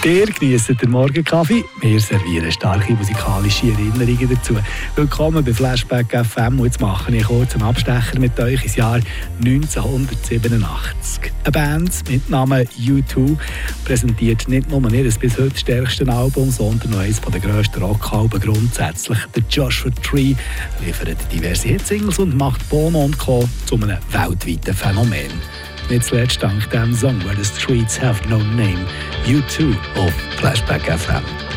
Ihr genießt den Morgenkaffee, wir servieren starke musikalische Erinnerungen dazu. Willkommen bei Flashback FM und jetzt mache ich kurz einen Abstecher mit euch ins Jahr 1987. Eine Band mit Namen U2 präsentiert nicht nur ihr bis heute stärkstes Album, sondern noch eines der grössten Rockalben grundsätzlich. Der Joshua Tree liefert diverse Hitsingles und macht Bono und Co. zu einem weltweiten Phänomen. Nicht zuletzt dank dem Song «Where the Streets Have No Name», U2 auf Flashback FM.